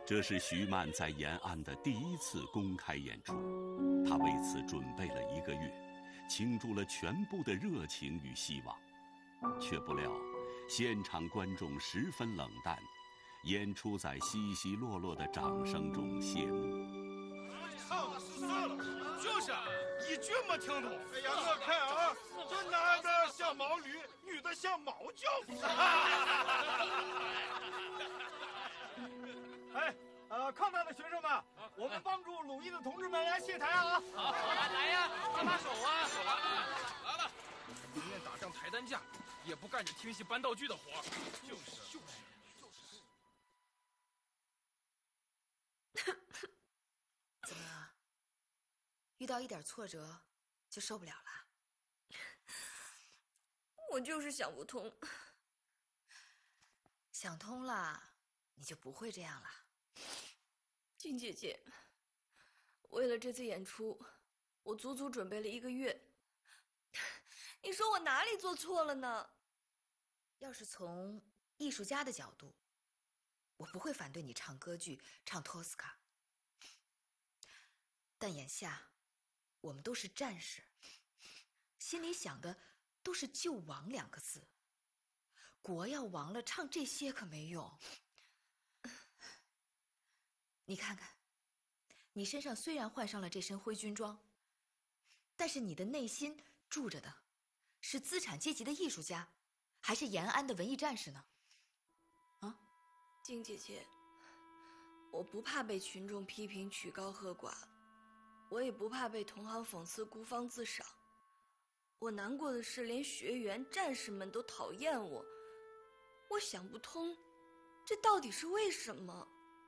这是徐曼在延安的第一次公开演出，他为此准备了1个月，倾注了全部的热情与希望，却不料现场观众十分冷淡，演出在稀稀落落的掌声中谢幕。 唱的是啥了？就是一句没听懂。哎呀，我看啊，这男的像毛驴，女的像毛叫。哎，抗战的学生们，我们帮助鲁艺的同志们来卸台啊！ 好，来呀，搭把手啊！来了，宁愿打仗抬担架，也不干这听戏搬道具的活。就是。 怎么了？遇到一点挫折就受不了了？ 我就是想不通。 想通了，你就不会这样了。 金姐姐，为了这次演出，我足足准备了1个月。你说我哪里做错了呢？ 要是从艺术家的角度，我不会反对你唱歌剧，唱托斯卡。但眼下，我们都是战士，心里想的都是救亡2个字。国要亡了，唱这些可没用。你看看，你身上虽然换上了这身灰军装，但是你的内心住着的是资产阶级的艺术家，还是延安的文艺战士呢？啊， 金姐姐，我不怕被群众批评曲高和寡，我也不怕被同行讽刺孤芳自赏。我难过的是，连学员、战士们都讨厌我。我想不通，这到底是为什么？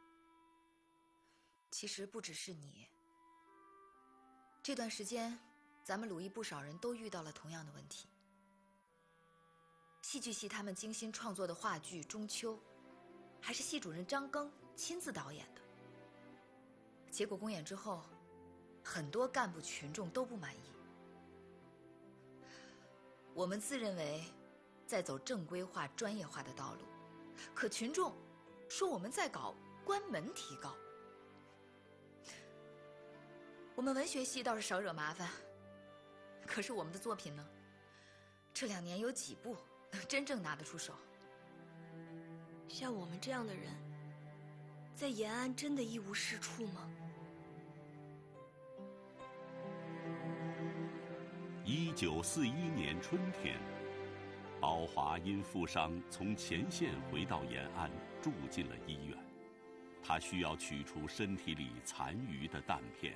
其实不只是你，这段时间，咱们鲁艺不少人都遇到了同样的问题。戏剧系他们精心创作的话剧《中秋》，还是系主任张庚亲自导演的。结果公演之后，很多干部群众都不满意。我们自认为在走正规化、专业化的道路，可群众说我们在搞关门提高。我们文学系倒是少惹麻烦，可是我们的作品呢？这2年有几部能真正拿得出手？ 像我们这样的人，在延安真的一无是处吗 ？1941年春天，宝华因负伤从前线回到延安，住进了医院。他需要取出身体里残余的弹片。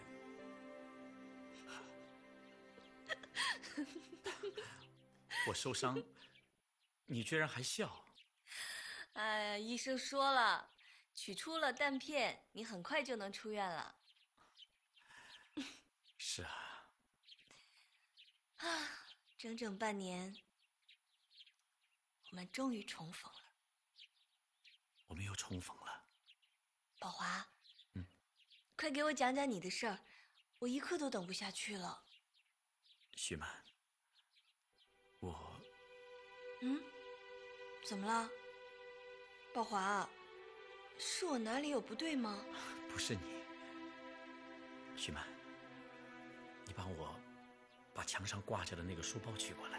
我受伤，你居然还笑？ 哎，医生说了，取出了弹片，你很快就能出院了。 是啊。 整整半年，我们终于重逢了。 我们又重逢了。 宝华，快给我讲讲你的事儿，我一刻都等不下去了。 徐曼， 怎么了？宝华，是我哪里有不对吗？ 不是你，徐曼，你帮我把墙上挂着的那个书包取过来。